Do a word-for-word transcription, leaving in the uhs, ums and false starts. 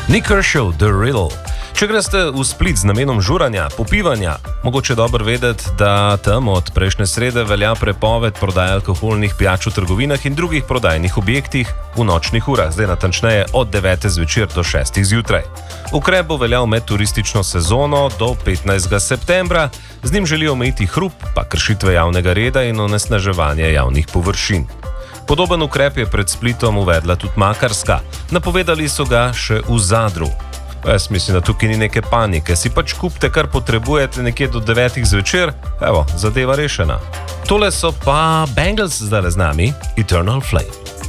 Nick Kershaw, The Riddle. Če greste v Split z namenom žuranja, popivanja, mogoče dobro vedeti, da tam od prejšnje srede velja prepoved prodaje alkoholnih pijač v trgovinah in drugih prodajnih objektih v nočnih urah, zdaj natančneje od devete zvečer do šestih zjutraj. Ukrep bo veljal med turistično sezono do petnajstega septembra, z njim želijo omejiti hrup, pa kršitve javnega reda in onesnaževanje javnih površin. Podoben ukrep je pred Splitom uvedla tudi Makarska, napovedali so ga še v Zadru. Jaz mislim, da tukaj ni neke panike, si pač kupite, kar potrebujete nekje do devetih zvečer, evo, zadeva rešena. Tole so pa Bangles zdaj z nami, Eternal Flame.